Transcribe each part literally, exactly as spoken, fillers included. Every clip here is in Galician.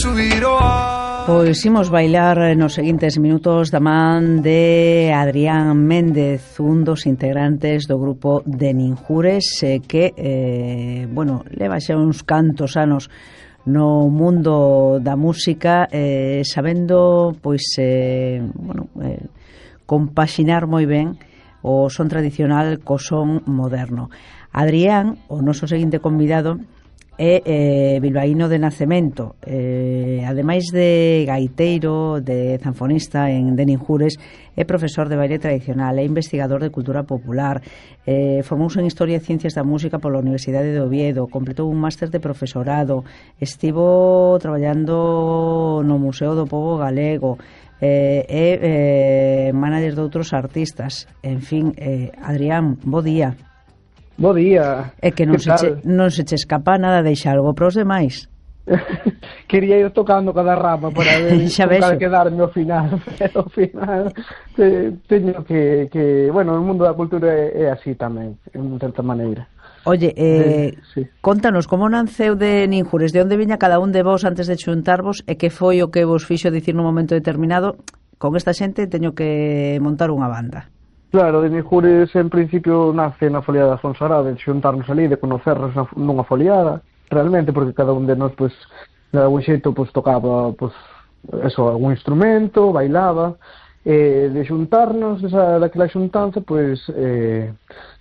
subir o a... Pois imos bailar nos seguintes minutos da man de Adrián Méndez, un dos integrantes do grupo de Ninjures, eh, que, eh, bueno, leva xa uns cantos anos no mundo da música, eh, sabendo, pois, eh, bueno, eh, compaxinar moi ben o son tradicional co son moderno. Adrián, o noso seguinte convidado, é eh, bilbaíno de nacemento, eh, ademais de gaiteiro, de zanfonista en de Ninjures, é profesor de baile tradicional, é investigador de cultura popular, eh, formouse en Historia e Ciencias da Música pola Universidade de Oviedo, completou un máster de profesorado, estivo traballando no Museo do Pobo Galego, eh, é eh, manager de outros artistas. En fin, eh, Adrián, bo día. Bo día. É que non se, che, non se che escapa nada, deixa algo para os demais. Quería ir tocando cada rama para ver para quedarme ao final, pero ao final te, teño que, que, bueno, o mundo da cultura é, é así tamén, en certa maneira. Oye, eh, eh, sí. Contanos, como nanceu de Ninjures? De onde viña cada un de vos antes de xuntarvos e que foi o que vos fixo dicir nun momento determinado, con esta xente teño que montar unha banda? Claro, de Ninjures en principio nace na foliada da Fonsagrada, de xuntarnos ali, de conocernos nunha foliada, realmente, porque cada un de nós, pues, de algún xeito, pues, tocaba, pues, eso, algún instrumento, bailaba, e de xuntarnos, esa, daquela xuntanza, pues, eh,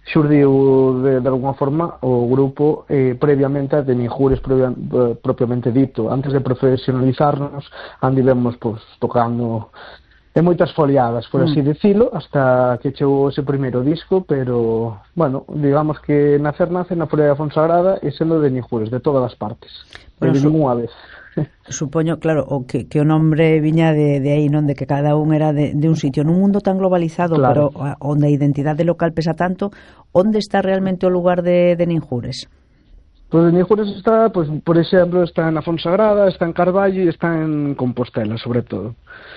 xurdiu de, de alguna forma o grupo eh, previamente a de Ninjures previa, eh, propiamente dito. Antes de profesionalizarnos, andivemos, pues, tocando de moitas foliadas, por así mm. decirlo, hasta que chegou ese primeiro disco, pero, bueno, digamos que nacer nace na foliada da Fonsagrada e sendo de Ninjures, de todas as partes, bueno, de ninguna vez. Supoño, claro, o que, que o nombre viña de, de aí, non? De que cada un era de, de un sitio, nun mundo tan globalizado, claro, pero onde a identidade local pesa tanto, onde está realmente o lugar de, de Ninjures? Pois de Ninjures está, pues, por exemplo, está na Fonsagrada, está en Carballo e está en Compostela, sobre todo.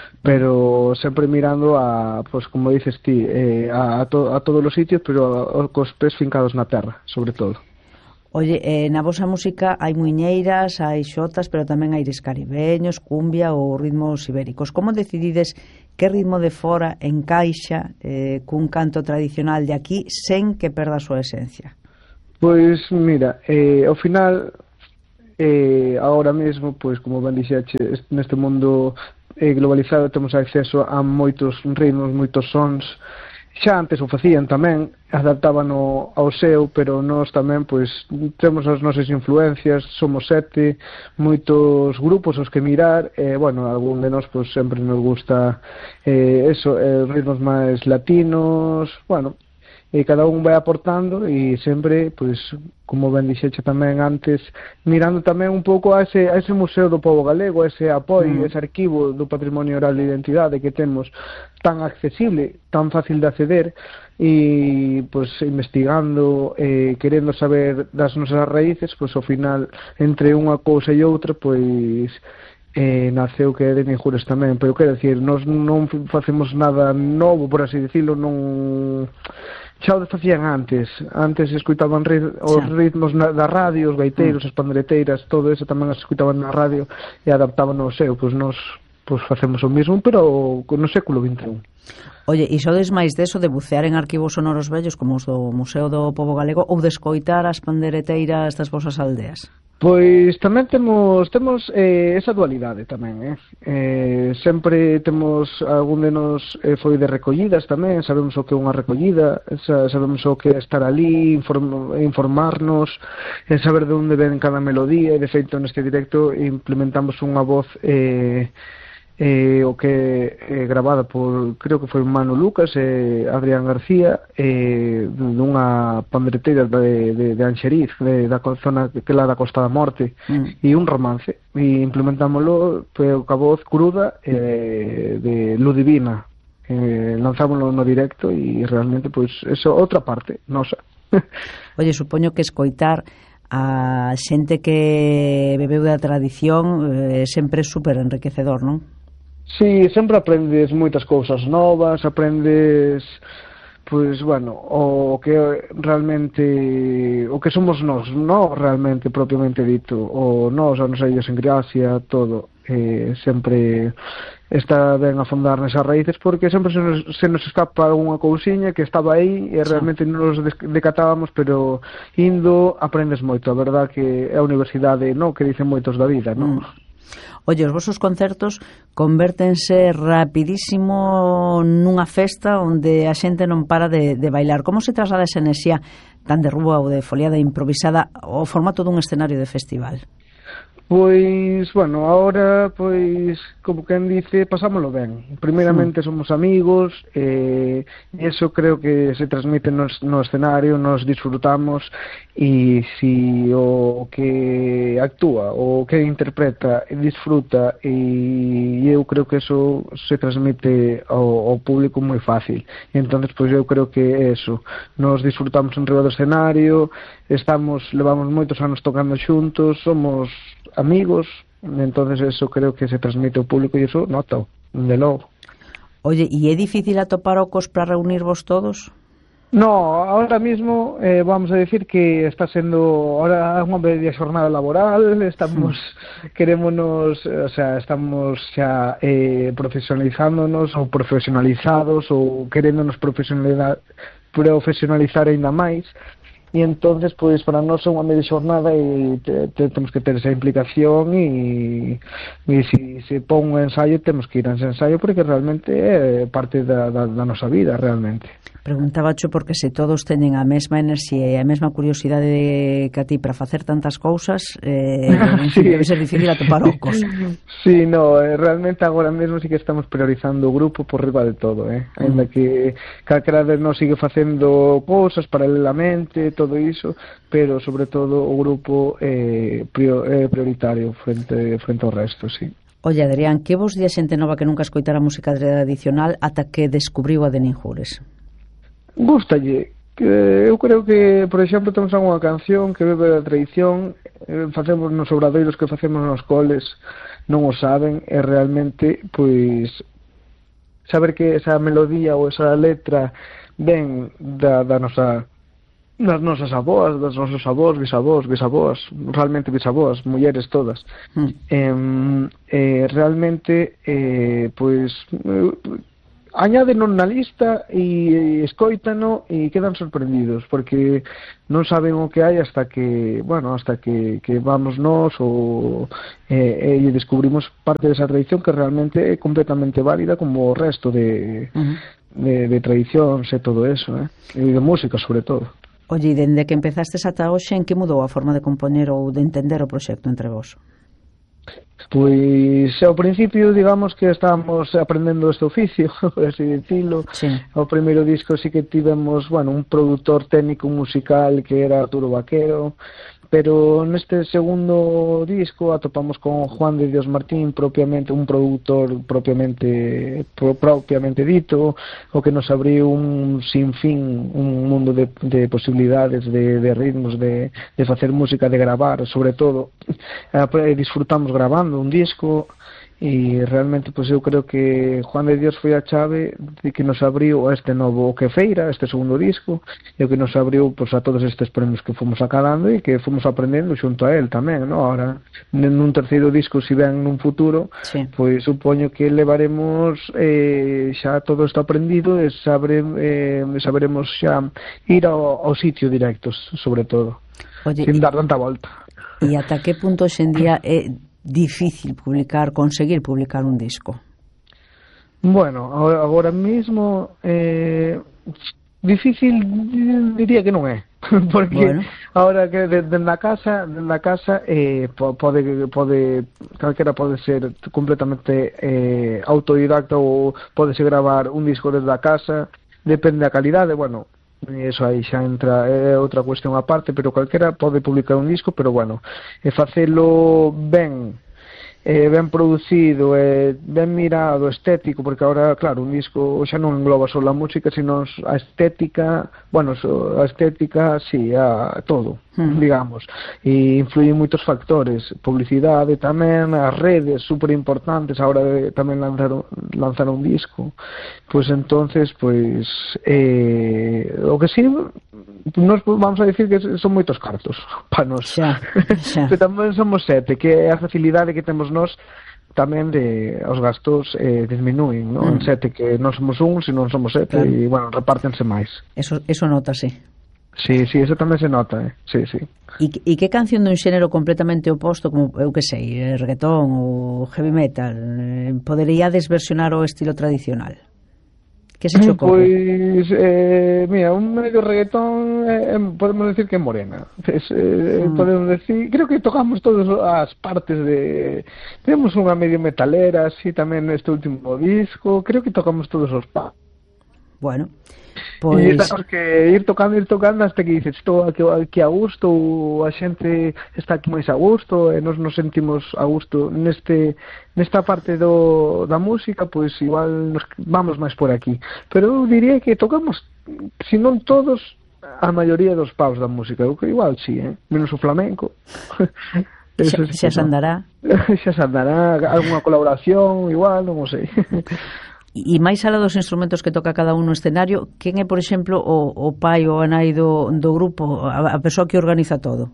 Pero sempre mirando a, pues, como dices ti, eh, a, a, to, a todos os sitios, pero a, a, cos pés fincados na terra, sobre todo. Oye, eh, na vosa música hai muiñeiras, hai xotas, pero tamén hai aires caribeños, cumbia ou ritmos ibéricos. Como decidides que ritmo de fora encaixa eh, cun canto tradicional de aquí sen que perda a súa esencia? Pois, mira, eh, ao final, eh, agora mesmo, pois, como ben dixeche, neste mundo eh, globalizado temos acceso a moitos ritmos, moitos sons. Xa antes o facían tamén, adaptaban ao, ao seu, pero nós tamén, pois, temos as nosas influencias, somos sete, moitos grupos os que mirar, e, bueno, algún de nós, pois, sempre nos gusta eh, eso, eh, ritmos máis latinos, bueno, e cada un vai aportando e sempre, pois, como ben dixeche tamén antes, mirando tamén un pouco a ese, a ese Museo do Pobo Galego, a ese apoio, mm. ese arquivo do patrimonio oral de identidade que temos tan accesible, tan fácil de acceder, e, pois, investigando, eh, querendo saber das nosas raíces, pois, ao final, entre unha cousa e outra, pois, eh, naceu que é de Ninjures tamén, pero quero dicir, nós non facemos nada novo, por así decirlo, non... xa o facían antes, antes escuitaban rit os ritmos na, da radio, os gaiteiros, mm. as pandereteiras, todo eso tamén as escuitaban na radio e adaptaban ao seu, pois nós pois facemos o mesmo, pero no século vinte e un. Oye, e sodes máis deso de bucear en arquivos sonoros vellos como os do Museo do Pobo Galego ou de escoitar as pandereteiras das vosas aldeas? Pois tamén temos temos eh, esa dualidade tamén, eh? eh sempre temos algún de nos eh, foi de recollidas tamén, sabemos o que é unha recollida, sabemos o que é estar ali, inform, informarnos, eh, saber de onde ven cada melodía, e de feito neste directo implementamos unha voz eh, eh, o que é eh, gravada por, creo que foi Manu Lucas e Adrián García, eh, dunha pandereteira de, de, de Anxeriz, de, da zona que é la da Costa da Morte, mm. e un romance, e implementámoslo pues, ca voz cruda eh, de Ludivina, eh, lanzámoslo no directo e realmente, pois, pues, eso outra parte nosa. Oye, supoño que escoitar a xente que bebeu da tradición eh, sempre é super enriquecedor, non? Sí, sempre aprendes moitas cousas novas, aprendes, pois, bueno, o que realmente, o que somos nós, non realmente propiamente dito, o nós, a nosa idiosincrasia, todo. eh, sempre está ben afondar nesas raíces, porque sempre se nos, se nos escapa algunha cousiña que estaba aí e realmente non nos decatábamos, pero indo aprendes moito. A verdad que é a universidade, no, que dicen moitos da vida, non? Mm. Oye, os vosos concertos convértense rapidísimo nunha festa onde a xente non para de, de bailar. Como se traslada esa enerxía tan de rúa ou de foliada improvisada ao formato dun escenario de festival? Pois, bueno, ahora, pois, como quen dice, pasámoslo ben. Primeiramente somos amigos, e eh, eso creo que se transmite no, no escenario, nos disfrutamos, e si o que actúa, o que interpreta, disfruta, e eu creo que eso se transmite ao, ao público moi fácil. E entonces, pois, eu creo que é eso. Nos disfrutamos en riba do escenario, estamos, levamos moitos anos tocando xuntos, somos amigos, entonces eso creo que se transmite ao público e eso nota, de logo. Oye, e é difícil atopar ocos para reunirvos todos? No, ahora mismo eh, vamos a decir que está sendo ahora unha media xornada laboral, estamos mm. querémonos, o sea, estamos xa eh, profesionalizándonos ou profesionalizados ou queréndonos profesionalizar profesionalizar aínda máis. E entonces, pois, para nós é unha media xornada e te, te, temos que ter esa implicación e, e se se pon un ensaio temos que ir a ese ensaio porque realmente é parte da, da, da nosa vida, realmente. Preguntabacho porque se todos teñen a mesma enerxía e a mesma curiosidade de que a ti para facer tantas cousas, eh, sí. Debe ser difícil atopar ocos. Sí, no, realmente agora mesmo sí que estamos priorizando o grupo por riba de todo, eh? Mm. Ainda que calquera de nós sigue facendo cousas paralelamente, todo iso, pero sobre todo o grupo é eh, prioritario frente, frente ao resto, sí. Oye, Adrián, que vos di a xente nova que nunca escoitara música tradicional ata que descubriu a de Ninjures? Gústalle, que eu creo que, por exemplo, temos unha canción que bebe da tradición, eh, facemos nos obradoiros que facemos nos coles, non o saben, e realmente, pois, saber que esa melodía ou esa letra ven da, da nosa, das nosas avós, das nosos avós, bisavós, bisavós, realmente bisavós, mulleres todas. Mm. Eh, eh, realmente, eh, pois... Eh, añádenos na lista e escoítano e quedan sorprendidos porque non saben o que hai hasta que, bueno, hasta que, que vamos nós ou eh, e descubrimos parte desa tradición que realmente é completamente válida como o resto de, uh-huh. de, de tradicións e todo eso, eh? E de música sobre todo. Oye, e dende que empezastes ata hoxe, en que mudou a forma de compoñer ou de entender o proxecto entre vos? Pois ao principio digamos que estábamos aprendendo este oficio, por así dicilo. Sí. O primeiro disco sí que tivemos, bueno, un produtor técnico musical que era Arturo Vaquero, pero neste segundo disco atopamos con Juan de Dios Martín, propiamente un produtor propiamente pro, propiamente dito, o que nos abriu un sinfín, un mundo de, de posibilidades, de, de ritmos, de, de facer música, de gravar, sobre todo. Eh, disfrutamos grabando un disco e realmente pois eu creo que Juan de Dios foi a chave de que nos abriu a este novo o que feira, este segundo disco, e o que nos abriu pois, a todos estes premios que fomos acadando e que fomos aprendendo xunto a él tamén, ¿no? Ahora, nun terceiro disco, si ven nun futuro, sí. Pois supoño que levaremos eh, xa todo isto aprendido e sabre, eh, saberemos xa ir ao, ao sitio directos, sobre todo. Oye, sin dar tanta volta. E ata que punto xendía é difícil publicar, conseguir publicar un disco? Bueno, agora mismo eh, difícil diría que non é, porque bueno. Ahora que desde na casa, desde na casa eh, pode pode calquera pode ser completamente eh, autodidacta ou podese gravar un disco desde a casa, depende da calidade, bueno, eso aí xa entra, é outra cuestión aparte, pero calquera pode publicar un disco, pero bueno, e facelo ben, eh, ben producido, eh, ben mirado, estético, porque agora, claro, un disco xa non engloba só a música, sino a estética, bueno, a estética, sí, a todo, hmm. digamos, e influyen moitos factores, publicidade tamén, as redes super importantes, agora de, tamén lanzar, lanzar un disco, pois entonces, pois, eh, o que sí, nos vamos a decir que son moitos cartos para nos, xa, xa. Pero tamén somos sete, que é a facilidade que temos nós tamén de os gastos eh, disminúen, non? Mm. En sete que non somos un, sino somos sete, claro. E, bueno, repártense máis. Eso, eso notase. Sí, sí, eso tamén se nota, eh? Sí, sí. E, e que canción dun xénero completamente oposto, como, eu que sei, reggaetón ou heavy metal, eh, poderíades versionar o estilo tradicional? Que se chocou? Pois, eh, mira, un medio reggaetón eh, podemos decir que é morena. Es, eh, mm. Podemos decir, creo que tocamos todas as partes de... Temos unha medio metalera, así tamén neste último disco, creo que tocamos todos os pa. Bueno, pois... E estamos que ir tocando, ir tocando hasta que dices, estou aquí, aquí a gusto, ou a xente está aquí máis a gusto, e nos nos sentimos a gusto neste nesta parte do, da música, pois igual nos vamos máis por aquí. Pero eu diría que tocamos, se non todos, a maioría dos paus da música, eu que igual sí, eh? Menos o flamenco. Xa, xa se andará. Xa se andará, algunha colaboración, igual, non o sei. E máis alá dos instrumentos que toca cada un no escenario, quen é, por exemplo, o, o pai ou a nai do, do grupo, a, a persoa que organiza todo?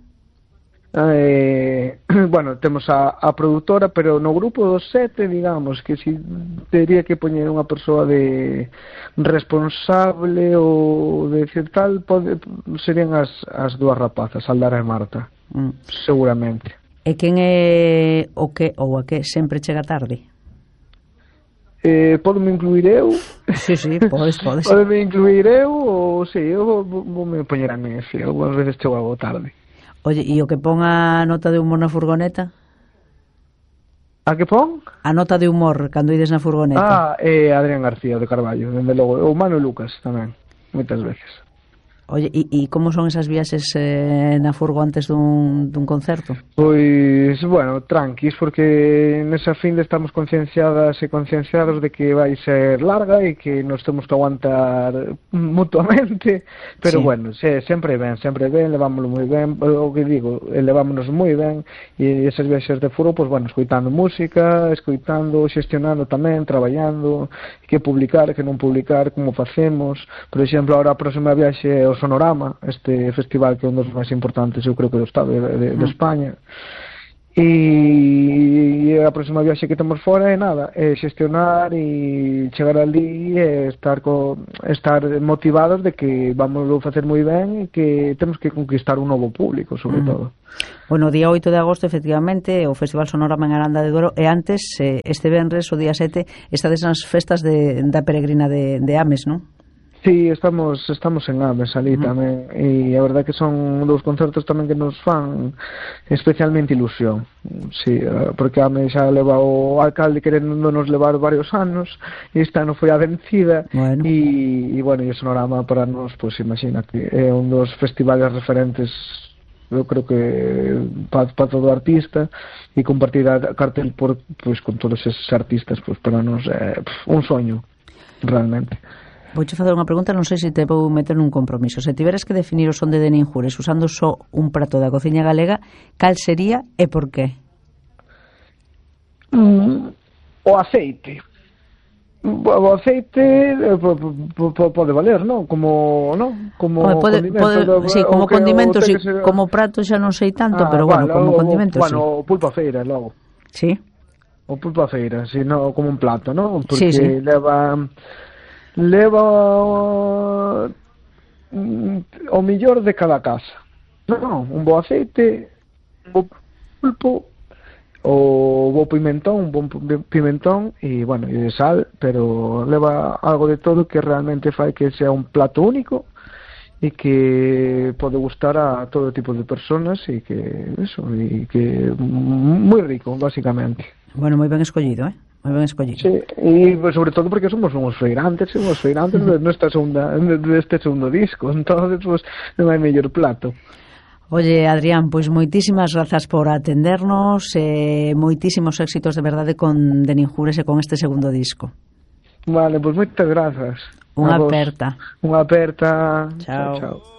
Eh, bueno, temos a, a produtora, pero no grupo dos sete, digamos, que si teria que poñer unha persoa de responsable ou de decir tal, pode, serían as, as dúas rapazas, Aldara e Marta, mm. seguramente. E quen é o que ou a que sempre chega tarde? Eh, podeme incluir eu? Sí, sí, podes, podes. Podeme incluir eu ou si, sí, eu vou, vou me poñer a mí, si, algunas veces chego algo tarde. Oye, e o que pon a nota de humor na furgoneta? A que pon? A nota de humor cando ides na furgoneta. Ah, eh, Adrián García de Carballo, dende logo, o Manu Lucas tamén, moitas veces. Oye, e, e como son esas viaxes eh, na furgo antes dun, dun concerto? Pois, bueno, tranquis, porque nesa fin de estamos concienciadas e concienciados de que vai ser larga e que nos temos que aguantar mutuamente, pero sí. Bueno, se, sempre ben, sempre ben, levámoslo moi ben, o que digo, levámonos moi ben, e esas viaxes de furgo, pois, bueno, escoitando música, escoitando, xestionando tamén, traballando, que publicar, que non publicar, como facemos. Por exemplo, agora a próxima viaxe é o Sonorama, este festival que é un dos máis importantes, eu creo que do Estado de, de, de España, e a próxima viaxe que temos fora é nada, é xestionar e chegar ali e estar co, estar motivados de que vamos a facer moi ben e que temos que conquistar un novo público, sobre mm. todo. Bueno, o día oito de agosto, efectivamente, o Festival Sonorama en Aranda de Duero, e antes, este venres, o día sete, estades nas festas de, da peregrina de, de Ames, non? Sí, estamos estamos en Ames ali uh-huh. tamén, e a verdade que son dous concertos tamén que nos fan especialmente ilusión. Sí, porque Ames xa leva o alcalde querendo nos levar varios anos, e esta ano foi a vencida, bueno. E, e bueno, e o Sonorama para nos, pois pues, imagínate, é un dos festivales referentes, eu creo que para pa todo artista, e compartir a cartel por, pues, con todos esos artistas, pues, para nos é eh, un soño realmente. Vouche facer unha pregunta, non sei se te vou meter nun compromiso. Se tiveras que definir o son de Deninjures usando só un prato da cociña galega, cal sería e por qué? Mm, o aceite. O aceite pode valer, non? Como, non? Como pode, condimento. Pode, do, sí, como condimento, sí, ser... como prato xa non sei tanto, ah, pero bueno, vale, como o, condimento, bueno, sí. O pulpo a feira, logo. Sí. O pulpo a feira, si, no, como un plato, non? Porque sí, sí. leva... leva o millor de cada casa. Non, un bo aceite, un bo pulpo, o bo pimentón, un bon pimentón e, bueno, e sal, pero leva algo de todo que realmente fai que sea un plato único e que pode gustar a todo tipo de personas e que eso, e que moi rico, basicamente. Bueno, moi ben escollido, eh? Moi ben escollido. Sí, e pues, sobre todo porque somos uns feirantes, somos feirantes de nuestra segunda, de este segundo disco, entonces pues non hai mellor plato. Oye, Adrián, pois moitísimas grazas por atendernos, eh, moitísimos éxitos de verdade con Deninjures e con este segundo disco. Vale, pois pues moitas grazas. Unha aperta. Unha aperta. Chao. Chao, chao.